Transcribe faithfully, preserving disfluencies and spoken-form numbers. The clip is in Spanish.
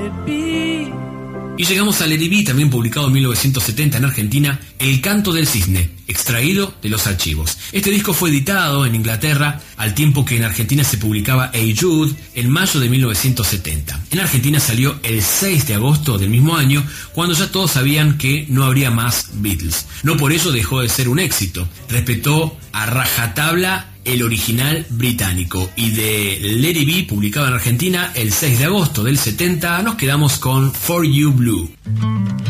Y llegamos a Let It Be, también publicado en mil novecientos setenta en Argentina, El canto del cisne, extraído de los archivos. Este disco fue editado en Inglaterra al tiempo que en Argentina se publicaba Hey Jude en mayo de mil novecientos setenta. En Argentina salió el seis de agosto del mismo año, cuando ya todos sabían que no habría más Beatles. No por ello dejó de ser un éxito. Respetó a rajatabla el original británico, y de Let It Be, publicado en Argentina el seis de agosto del setenta, nos quedamos con For You Blue.